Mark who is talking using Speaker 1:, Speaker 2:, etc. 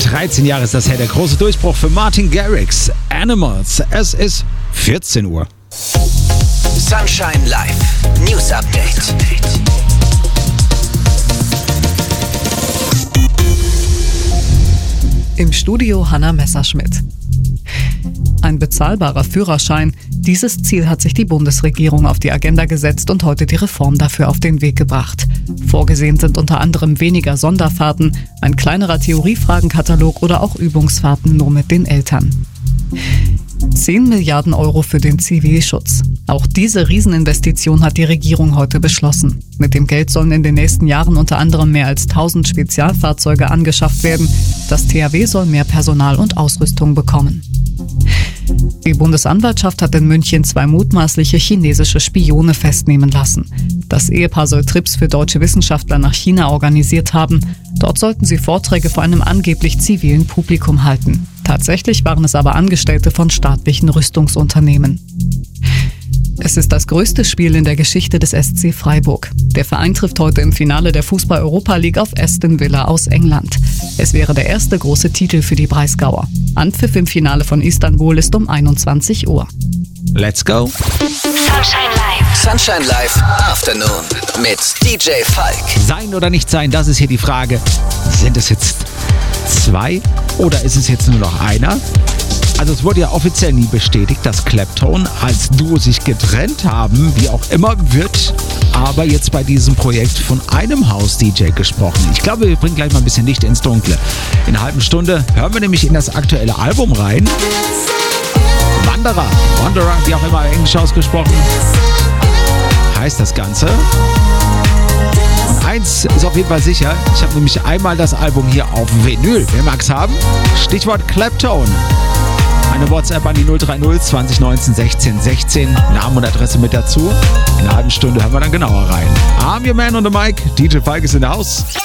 Speaker 1: 13 Jahre ist das her, der große Durchbruch für Martin Garrix. Animals. Es ist 14 Uhr.
Speaker 2: Sunshine Live. News Update.
Speaker 3: Im Studio Hanna Messerschmidt. Ein bezahlbarer Führerschein. Dieses Ziel hat sich die Bundesregierung auf die Agenda gesetzt und heute die Reform dafür auf den Weg gebracht. Vorgesehen sind unter anderem weniger Sonderfahrten, ein kleinerer Theoriefragenkatalog oder auch Übungsfahrten nur mit den Eltern. 10 Milliarden Euro für den Zivilschutz. Auch diese Rieseninvestition hat die Regierung heute beschlossen. Mit dem Geld sollen in den nächsten Jahren unter anderem mehr als 1000 Spezialfahrzeuge angeschafft werden. Das THW soll mehr Personal und Ausrüstung bekommen. Die Bundesanwaltschaft hat in München 2 mutmaßliche chinesische Spione festnehmen lassen. Das Ehepaar soll Trips für deutsche Wissenschaftler nach China organisiert haben. Dort sollten sie Vorträge vor einem angeblich zivilen Publikum halten. Tatsächlich waren es aber Angestellte von staatlichen Rüstungsunternehmen. Es ist das größte Spiel in der Geschichte des SC Freiburg. Der Verein trifft heute im Finale der Fußball-Europa League auf Aston Villa aus England. Es wäre der erste große Titel für die Breisgauer. Anpfiff im Finale von Istanbul ist um 21 Uhr.
Speaker 1: Let's go.
Speaker 2: Sunshine Live. Sunshine Live Afternoon mit DJ Falk.
Speaker 1: Sein oder nicht sein, das ist hier die Frage. Sind es jetzt 2 oder ist es jetzt nur noch einer? Also es wurde ja offiziell nie bestätigt, dass Clapton als Duo sich getrennt haben, wie auch immer wird. Aber jetzt bei diesem Projekt von einem House-DJ gesprochen. Ich glaube, wir bringen gleich mal ein bisschen Licht ins Dunkle. In einer halben Stunde hören wir nämlich in das aktuelle Album rein. Wanderer, wie auch immer Englisch ausgesprochen, heißt das Ganze. Und eins ist auf jeden Fall sicher, ich habe nämlich einmal das Album hier auf Vinyl. Wer mag's haben? Stichwort Clapton. Eine WhatsApp an die 030 2019 16 16. Name und Adresse mit dazu. In einer halben Stunde hören wir dann genauer rein. I'm your man on the mic. DJ Falk ist in der Haus.